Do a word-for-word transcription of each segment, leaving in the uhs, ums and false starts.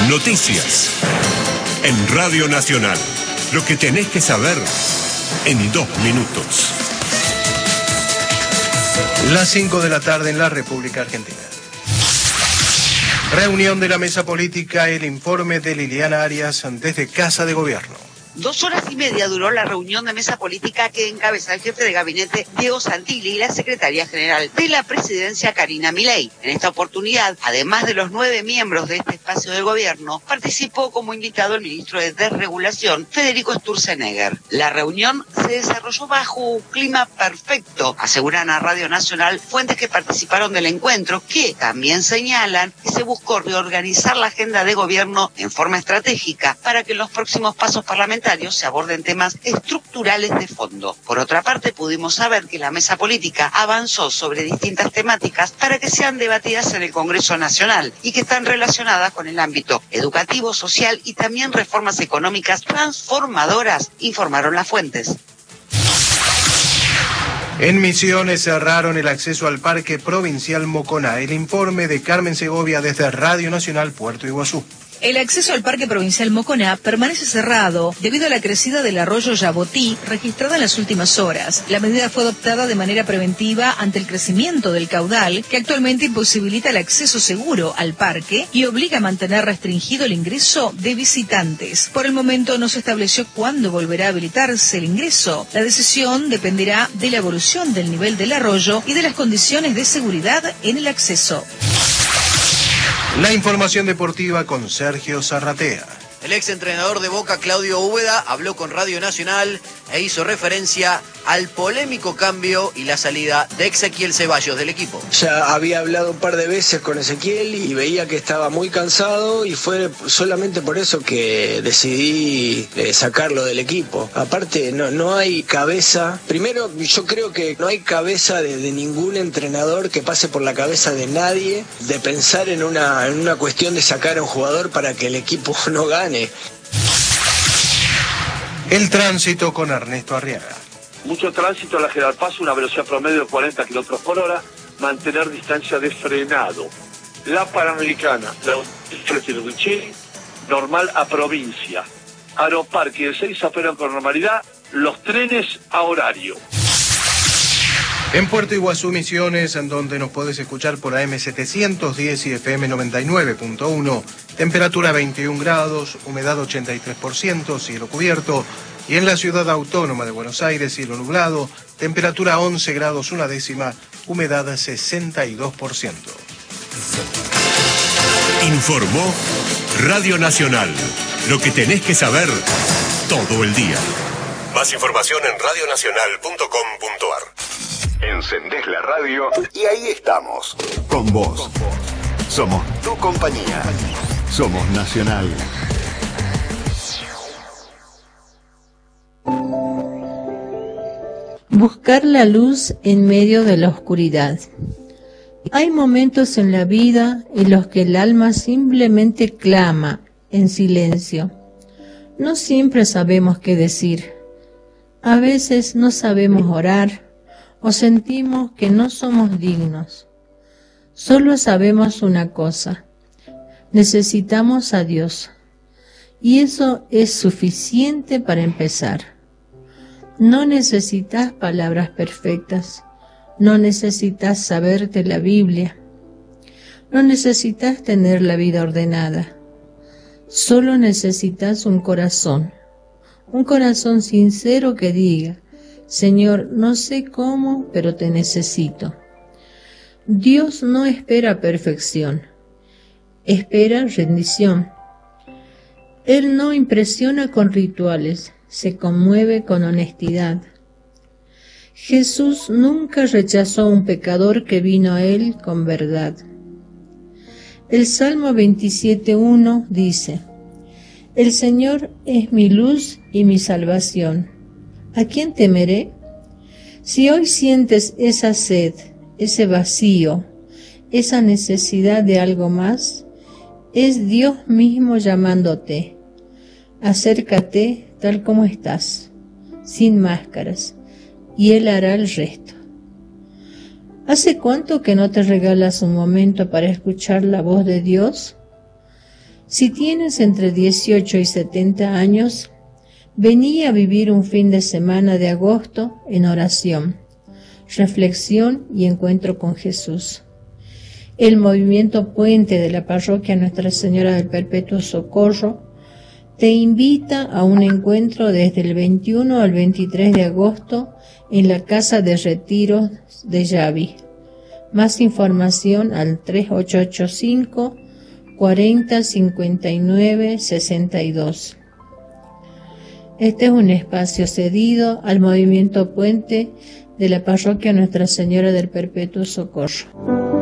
Noticias. En Radio Nacional. Lo que tenés que saber en dos minutos. Las cinco de la tarde en la República Argentina. Reunión de la mesa política, el informe de Liliana Arias desde Casa de Gobierno. Dos horas y media duró la reunión de mesa política que encabeza el jefe de gabinete Diego Santilli y la secretaria general de la presidencia Karina Milei. En esta oportunidad, además de los nueve miembros de este espacio de gobierno, participó como invitado el ministro de Desregulación, Federico Sturzenegger. La reunión se desarrolló bajo un clima perfecto, aseguran a Radio Nacional fuentes que participaron del encuentro, que también señalan que se buscó reorganizar la agenda de gobierno en forma estratégica para que en los próximos pasos parlamentarios se aborden temas estructurales de fondo. Por otra parte, pudimos saber que la mesa política avanzó sobre distintas temáticas para que sean debatidas en el Congreso Nacional y que están relacionadas con el ámbito educativo, social y también reformas económicas transformadoras, informaron las fuentes. En Misiones cerraron el acceso al Parque Provincial Moconá. El informe de Carmen Segovia desde Radio Nacional Puerto Iguazú. El acceso al Parque Provincial Moconá permanece cerrado debido a la crecida del arroyo Yabotí registrada en las últimas horas. La medida fue adoptada de manera preventiva ante el crecimiento del caudal, que actualmente imposibilita el acceso seguro al parque y obliga a mantener restringido el ingreso de visitantes. Por el momento no se estableció cuándo volverá a habilitarse el ingreso. La decisión dependerá de la evolución del nivel del arroyo y de las condiciones de seguridad en el acceso. La información deportiva con Sergio Zarratea. El ex entrenador de Boca, Claudio Úbeda, habló con Radio Nacional e hizo referencia al polémico cambio y la salida de Ezequiel Ceballos del equipo. Ya había hablado un par de veces con Ezequiel y veía que estaba muy cansado y fue solamente por eso que decidí eh, sacarlo del equipo. Aparte, no, no hay cabeza. Primero, yo creo que no hay cabeza de, de ningún entrenador que pase por la cabeza de nadie de pensar en una, en una cuestión de sacar a un jugador para que el equipo no gane. El tránsito con Ernesto Arriaga. Mucho tránsito en la General Paz, una velocidad promedio de cuarenta kilómetros por hora, mantener distancia de frenado. La Panamericana, la normal a provincia. Aeroparque de Ezeiza operan con normalidad, los trenes a horario. En Puerto Iguazú, Misiones, en donde nos podés escuchar por A M setecientos diez y F M noventa y nueve punto uno, temperatura veintiún grados, humedad ochenta y tres por ciento, cielo cubierto, y en la ciudad autónoma de Buenos Aires, cielo nublado, temperatura once grados una décima, humedad sesenta y dos por ciento. Informó Radio Nacional. Lo que tenés que saber todo el día. Más información en radio nacional punto com punto ar. Encendés la radio y ahí estamos. Con vos. Somos tu compañía. Somos Nacional. Buscar la luz en medio de la oscuridad. Hay momentos en la vida en los que el alma simplemente clama en silencio. No siempre sabemos qué decir. A veces no sabemos orar o sentimos que no somos dignos. Solo sabemos una cosa: necesitamos a Dios. Y eso es suficiente para empezar. No necesitas palabras perfectas, no necesitas saberte la Biblia, no necesitas tener la vida ordenada. Solo necesitas un corazón, un corazón sincero que diga: Señor, no sé cómo, pero te necesito. Dios no espera perfección, espera rendición. Él no impresiona con rituales, se conmueve con honestidad. Jesús nunca rechazó a un pecador que vino a él con verdad. El Salmo veintisiete uno dice: El Señor es mi luz y mi salvación. ¿A quién temeré? Si hoy sientes esa sed, ese vacío, esa necesidad de algo más, es Dios mismo llamándote. Acércate tal como estás, sin máscaras, y Él hará el resto. ¿Hace cuánto que no te regalas un momento para escuchar la voz de Dios? Si tienes entre dieciocho y setenta años, vení a vivir un fin de semana de agosto en oración, reflexión y encuentro con Jesús. El movimiento Puente de la parroquia Nuestra Señora del Perpetuo Socorro te invita a un encuentro desde el veintiuno al veintitrés de agosto en la Casa de Retiros de Yavi. Más información al tres ocho ocho cinco, cuarenta, cincuenta y nueve, sesenta y dos. Este es un espacio cedido al movimiento Puente de la parroquia Nuestra Señora del Perpetuo Socorro.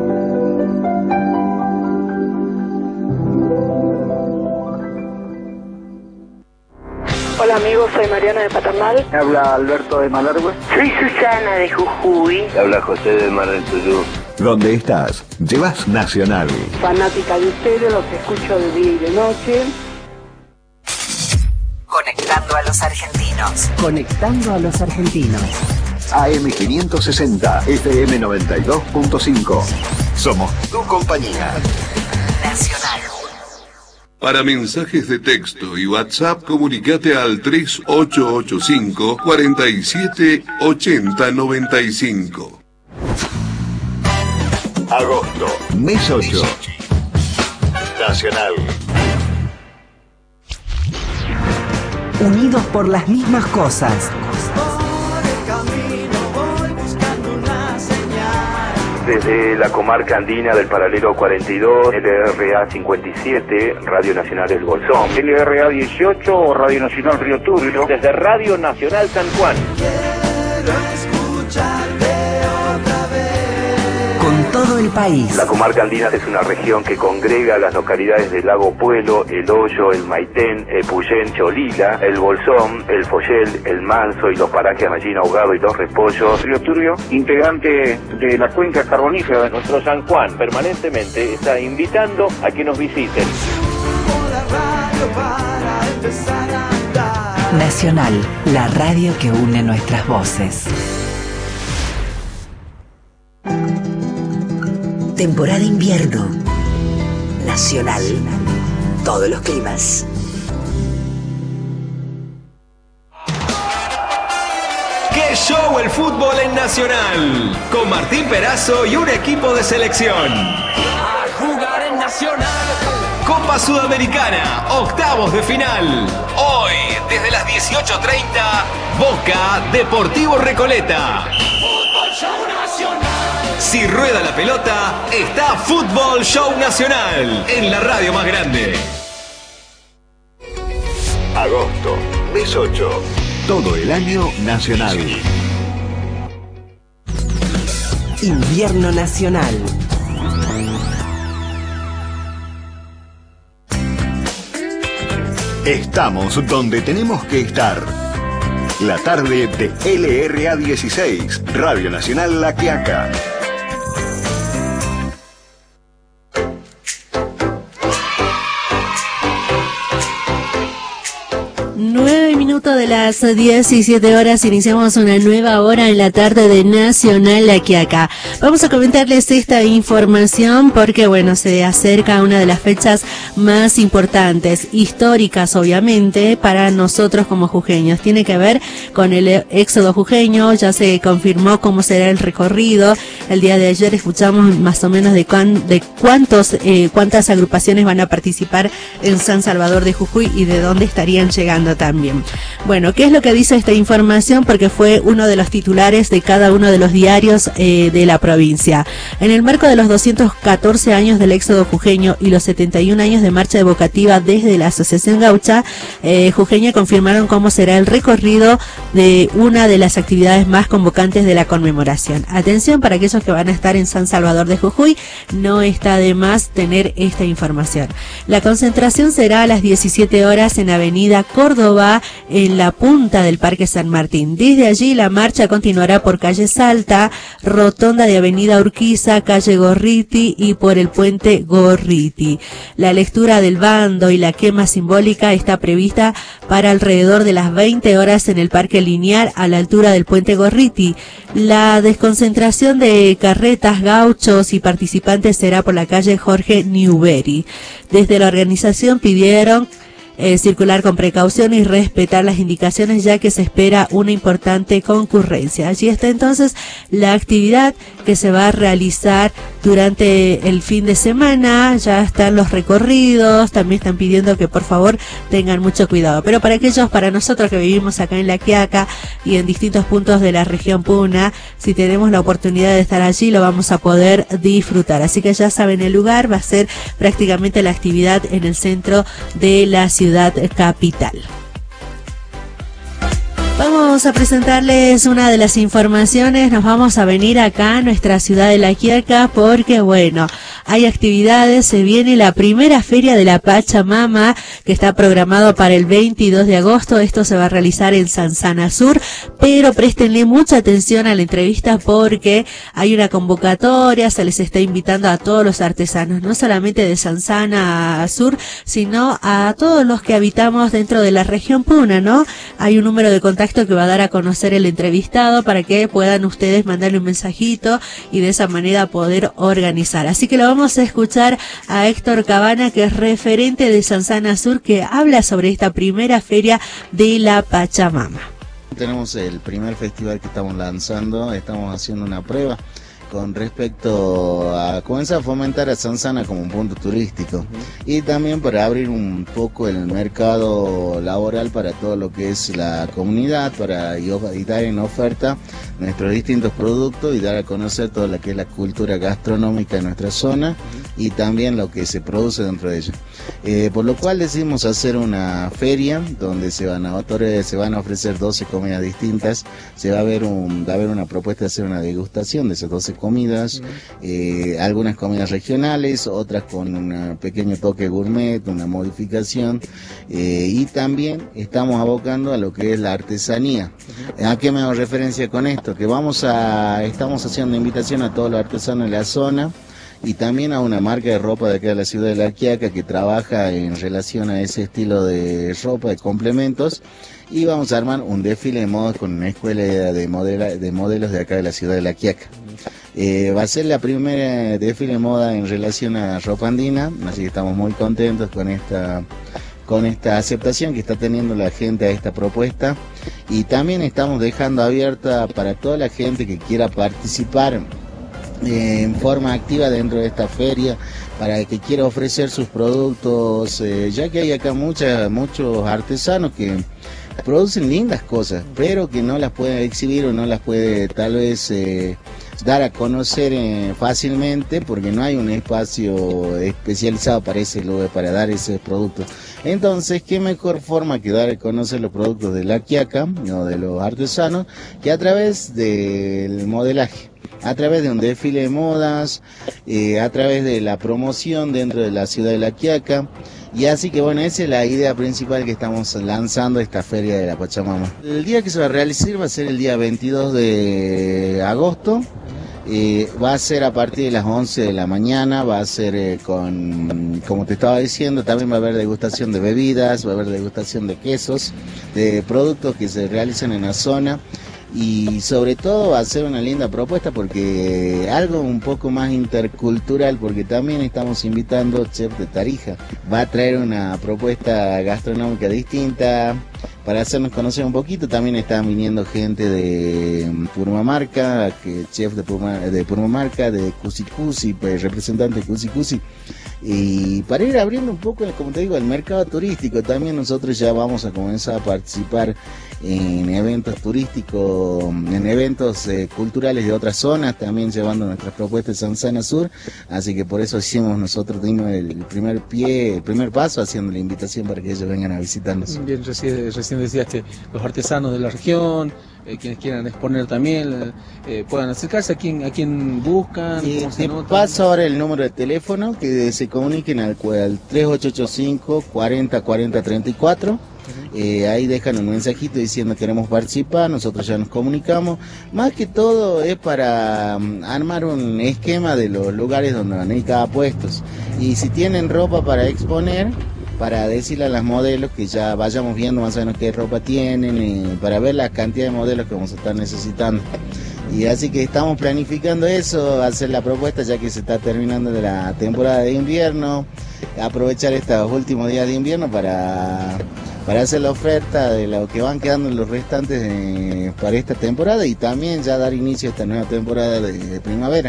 Hola amigos, soy Mariana de Paternal. Me habla Alberto de Malargüe. Soy Susana de Jujuy. Me habla José de Mar del Tuyú. ¿Dónde estás? Llevas Nacional. Fanática de ustedes, los que escucho de día y de noche. Conectando a los argentinos. Conectando a los argentinos. A M quinientos sesenta, F M noventa y dos punto cinco. Somos tu compañía. Nacional. Para mensajes de texto y WhatsApp, comunicate al tres ocho ocho cinco, cuatro siete, ocho cero nueve cinco. Agosto, mes ocho. Nacional. Unidos por las mismas cosas. Desde la comarca andina del paralelo cuarenta y dos, L R A cincuenta y siete, Radio Nacional El Bolsón. L R A dieciocho, Radio Nacional Río Turbio. Desde Radio Nacional San Juan. Con todo el país. La comarca andina es una región que congrega las localidades del Lago Puelo, El Hoyo, El Maitén, Epuyén, Cholila, El Bolsón, El Follel, El Manso y los parajes Mallina Ahogado y Los Repollos. Río Turbio, integrante de la cuenca carbonífera. Nuestro San Juan permanentemente está invitando a que nos visiten. Nacional, la radio que une nuestras voces. Temporada invierno. Nacional. Todos los climas. ¡Qué show el fútbol en Nacional! Con Martín Perazo y un equipo de selección. A jugar en Nacional. Copa Sudamericana, octavos de final. Hoy, desde las dieciocho treinta, Boca Deportivo Recoleta. Fútbol Show Nacional. Si rueda la pelota, está Fútbol Show Nacional en la radio más grande. Agosto, mes ocho. Todo el año nacional. Invierno Nacional. Estamos donde tenemos que estar. La tarde de L R A dieciséis, Radio Nacional La Quiaca. Nueve minutos de las diecisiete horas, iniciamos una nueva hora en la tarde de Nacional La Quiaca. Vamos a comentarles esta información porque, bueno, se acerca una de las fechas más importantes, históricas obviamente, para nosotros como jujeños. Tiene que ver con el éxodo jujeño, ya se confirmó cómo será el recorrido. El día de ayer escuchamos más o menos de, cuán, de cuántos, eh, cuántas agrupaciones van a participar en San Salvador de Jujuy y de dónde estarían llegando también. Bueno, ¿qué es lo que dice esta información? Porque fue uno de los titulares de cada uno de los diarios eh, de la provincia. En el marco de los doscientos catorce años del éxodo jujeño y los setenta y un años de marcha evocativa desde la Asociación Gaucha eh, Jujeña, confirmaron cómo será el recorrido de una de las actividades más convocantes de la conmemoración. Atención para aquellos que van a estar en San Salvador de Jujuy, no está de más tener esta información. La concentración será a las diecisiete horas en Avenida Córdoba, en la punta del Parque San Martín. Desde allí la marcha continuará por calle Salta, rotonda de avenida Urquiza, calle Gorriti y por el puente Gorriti. La lectura del bando y la quema simbólica está prevista para alrededor de las veinte horas en el Parque Lineal a la altura del puente Gorriti. La desconcentración de carretas, gauchos y participantes será por la calle Jorge Newbery. Desde la organización pidieron Eh, circular con precaución y respetar las indicaciones, ya que se espera una importante concurrencia. Allí está entonces la actividad que se va a realizar durante el fin de semana. Ya están los recorridos, también están pidiendo que por favor tengan mucho cuidado. Pero para aquellos, para nosotros que vivimos acá en La Quiaca y en distintos puntos de la región Puna, si tenemos la oportunidad de estar allí, lo vamos a poder disfrutar. Así que ya saben el lugar, va a ser prácticamente la actividad en el centro de la ciudad ciudad capital. Vamos a presentarles una de las informaciones. Nos vamos a venir acá a nuestra ciudad de La Quiaca porque, bueno, hay actividades. Se viene la primera feria de la Pachamama que está programado para el veintidós de agosto. Esto se va a realizar en Sansana Sur, pero préstenle mucha atención a la entrevista porque hay una convocatoria. Se les está invitando a todos los artesanos, no solamente de Sansana Sur, sino a todos los que habitamos dentro de la región Puna, ¿no? Hay un número de contacto que va a dar a conocer el entrevistado para que puedan ustedes mandarle un mensajito y de esa manera poder organizar. Así que lo vamos a escuchar a Héctor Cabana, que es referente de Sansana Sur, que habla sobre esta primera feria de la Pachamama. Tenemos el primer festival que estamos lanzando, estamos haciendo una prueba con respecto a comenzar a fomentar a Sansana como un punto turístico, uh-huh. y también para abrir un poco el mercado laboral para todo lo que es la comunidad, para y, y dar en oferta nuestros distintos productos y dar a conocer todo lo que es la cultura gastronómica de nuestra zona, uh-huh. y también lo que se produce dentro de ella. Eh, por lo cual decidimos hacer una feria donde se van a otorgar, se van a ofrecer doce comidas distintas. Se va a ver un, va a haber una propuesta de hacer una degustación de esas doce comidas, uh-huh. eh, algunas comidas regionales, otras con un pequeño toque gourmet, una modificación, eh, y también estamos abocando a lo que es la artesanía. Uh-huh. ¿A qué me hago referencia con esto? Que vamos a, estamos haciendo invitación a todos los artesanos de la zona y también a una marca de ropa de acá de la ciudad de La Quiaca que trabaja en relación a ese estilo de ropa, de complementos, y vamos a armar un desfile de modas con una escuela de, modela, de modelos de acá de la ciudad de La Quiaca. Eh, va a ser la primera desfile de moda en relación a ropa andina, así que estamos muy contentos con esta con esta aceptación que está teniendo la gente a esta propuesta, y también estamos dejando abierta para toda la gente que quiera participar eh, en forma activa dentro de esta feria, para el que quiera ofrecer sus productos, eh, ya que hay acá mucha, muchos artesanos que producen lindas cosas, pero que no las puede exhibir o no las puede tal vez eh, dar a conocer eh, fácilmente, porque no hay un espacio especializado para ese lugar, para dar ese producto. Entonces, qué mejor forma que dar a conocer los productos de La Quiaca, o de los artesanos, que a través del modelaje, a través de un desfile de modas, eh, a través de la promoción dentro de la ciudad de La Quiaca. Y así que bueno, esa es la idea principal que estamos lanzando esta feria de la Pachamama. El día que se va a realizar va a ser el día veintidós de agosto. Eh, va a ser a partir de las once de la mañana, va a ser eh, con, como te estaba diciendo, también va a haber degustación de bebidas, va a haber degustación de quesos, de productos que se realizan en la zona. Y sobre todo va a ser una linda propuesta, porque algo un poco más intercultural, porque también estamos invitando chef de Tarija. Va a traer una propuesta gastronómica distinta para hacernos conocer un poquito. También están viniendo gente de Purmamarca, que chef de, Purma, de Purmamarca, de Cusi Cusi, pues, representante de Cusi Cusi. Y para ir abriendo un poco, como te digo, el mercado turístico, también nosotros ya vamos a comenzar a participar en eventos turísticos, en eventos eh, culturales de otras zonas, también llevando nuestras propuestas de Sansana Sur, así que por eso hicimos nosotros dimos el primer pie, el primer paso, haciendo la invitación para que ellos vengan a visitarnos. Bien, recién, recién decías que los artesanos de la región, eh, quienes quieran exponer también, eh, puedan acercarse. ¿A quién, a quién buscan? Eh, te paso ahora el número de teléfono, que se comuniquen al, al tres ocho ocho cinco, cuarenta, cuarenta, treinta y cuatro. eh, ahí dejan un mensajito diciendo queremos participar, nosotros ya nos comunicamos. Más que todo es para um, armar un esquema de los lugares donde van a ir cada puestos. Y si tienen ropa para exponer, para decirle a las modelos que ya vayamos viendo más o menos qué ropa tienen, y para ver la cantidad de modelos que vamos a estar necesitando. Y así que estamos planificando eso, hacer la propuesta ya que se está terminando de la temporada de invierno, aprovechar estos últimos días de invierno para, para hacer la oferta de lo que van quedando los restantes de, para esta temporada y también ya dar inicio a esta nueva temporada de, de primavera.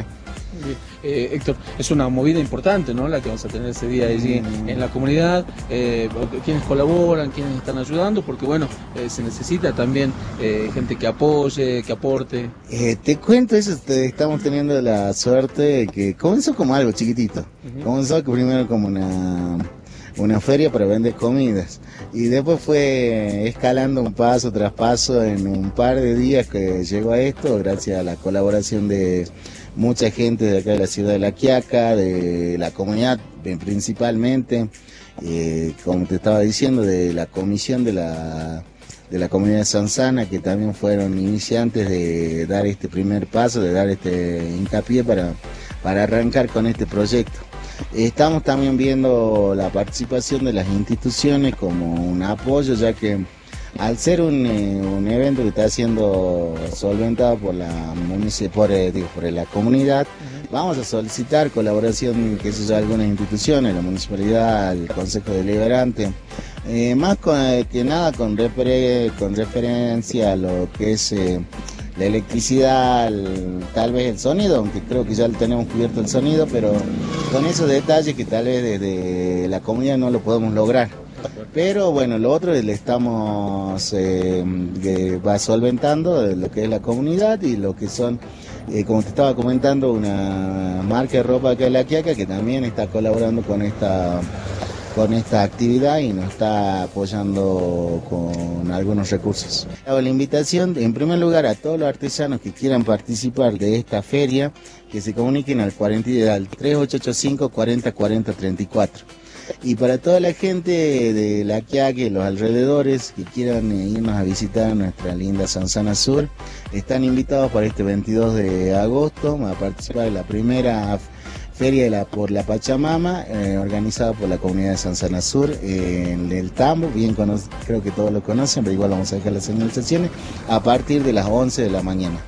Eh, Héctor, es una movida importante, ¿no? La que vamos a tener ese día allí mm. en la comunidad, eh, quienes colaboran, quienes están ayudando, porque bueno, eh, se necesita también eh, gente que apoye, que aporte. Eh, te cuento eso, te, estamos teniendo la suerte de que comenzó como algo chiquitito, uh-huh. comenzó primero como una... una feria para vender comidas y después fue escalando un paso tras paso en un par de días que llegó a esto gracias a la colaboración de mucha gente de acá de la ciudad de La Quiaca, de la comunidad principalmente, eh, como te estaba diciendo, de la comisión de la de la comunidad de Sanzana, que también fueron iniciantes de dar este primer paso, de dar este hincapié para, para arrancar con este proyecto. Estamos también viendo la participación de las instituciones como un apoyo, ya que al ser un, eh, un evento que está siendo solventado por la por, eh, digo, por la comunidad, uh-huh. vamos a solicitar colaboración que de algunas instituciones, la municipalidad, el Consejo Deliberante, eh, más con, eh, que nada con, refer con referencia a lo que es eh, la electricidad, el, tal vez el sonido, aunque creo que ya tenemos cubierto el sonido, pero con esos detalles que tal vez desde la comunidad no lo podemos lograr. Pero bueno, lo otro le estamos eh, que va solventando de lo que es la comunidad y lo que son, eh, como te estaba comentando, una marca de ropa acá de La Quiaca que también está colaborando con esta con esta actividad y nos está apoyando con algunos recursos. Hago la invitación, en primer lugar, a todos los artesanos que quieran participar de esta feria, que se comuniquen al, cuarenta, al tres ocho ocho cinco, cuarenta, cuarenta, treinta y cuatro. Y para toda la gente de La Quiaca y los alrededores que quieran irnos a visitar nuestra linda Sanzana Sur, están invitados para este veintidós de agosto a participar de la primera Feria de la, por la Pachamama, eh, organizada por la comunidad de Sanzana Sur, eh, en el Tambo, bien cono- creo que todos lo conocen, pero igual vamos a dejar las señalizaciones, a partir de las once de la mañana.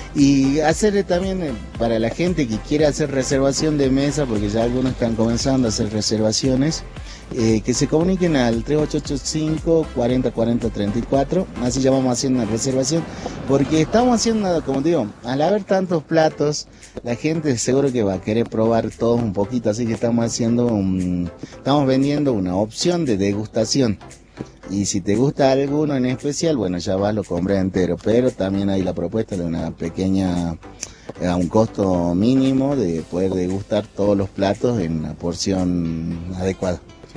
Y hacer también eh, para la gente que quiera hacer reservación de mesa, porque ya algunos están comenzando a hacer reservaciones, eh, que se comuniquen al tres ocho ocho cinco, cuarenta, cuarenta, treinta y cuatro, así ya vamos haciendo una reservación, porque estamos haciendo, como digo, al haber tantos platos, la gente seguro que va a querer probar todos un poquito, así que estamos haciendo un, estamos vendiendo una opción de degustación. Y si te gusta alguno en especial, bueno, ya vas, lo compras entero, pero también hay la propuesta de una pequeña, a un costo mínimo, de poder degustar todos los platos en una porción adecuada.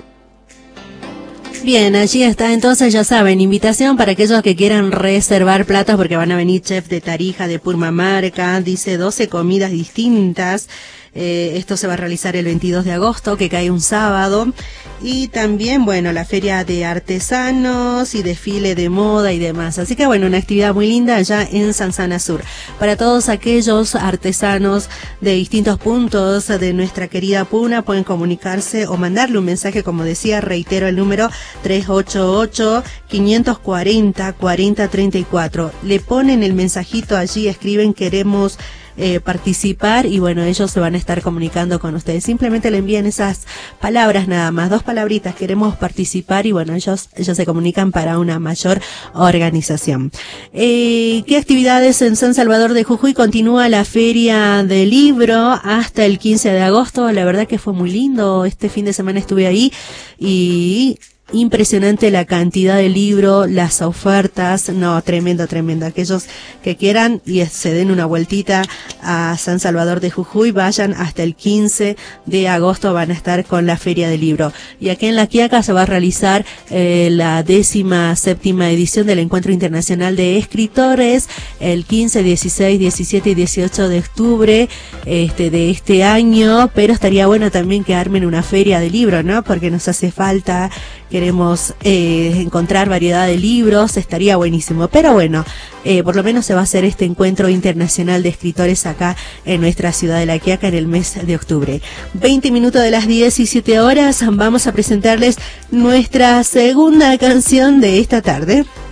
Bien, allí está, entonces ya saben, invitación para aquellos que quieran reservar platos porque van a venir chef de Tarija, de Purmamarca, dice doce comidas distintas. Eh, esto se va a realizar el veintidós de agosto, que cae un sábado, y también, bueno, la feria de artesanos y desfile de moda y demás. Así que, bueno, una actividad muy linda allá en Sanzana Sur. Para todos aquellos artesanos de distintos puntos de nuestra querida Puna, pueden comunicarse o mandarle un mensaje, como decía, reitero el número tres ocho ocho, cinco cuatro cero, cuarenta, treinta y cuatro. Le ponen el mensajito allí, escriben queremos Eh, participar y bueno, ellos se van a estar comunicando con ustedes. Simplemente le envían esas palabras nada más, dos palabritas, queremos participar, y bueno, ellos ellos se comunican para una mayor organización. Eh, ¿Qué actividades en San Salvador de Jujuy? Continúa la Feria del Libro hasta el quince de agosto. La verdad que fue muy lindo. Este fin de semana estuve ahí y impresionante la cantidad de libros, las ofertas, no, tremendo, tremendo. Aquellos que quieran y se den una vueltita a San Salvador de Jujuy, vayan hasta el quince de agosto, van a estar con la Feria del Libro. Y aquí en La Quiaca se va a realizar eh, la décima séptima edición del Encuentro Internacional de Escritores, el quince, dieciséis, diecisiete y dieciocho de octubre este, de este año, pero estaría bueno también que armen una feria de libro, ¿no? Porque nos hace falta que queremos eh, encontrar variedad de libros, estaría buenísimo. Pero bueno, eh, por lo menos se va a hacer este encuentro internacional de escritores acá en nuestra ciudad de La Quiaca en el mes de octubre. veinte minutos de las diecisiete horas, vamos a presentarles nuestra segunda canción de esta tarde.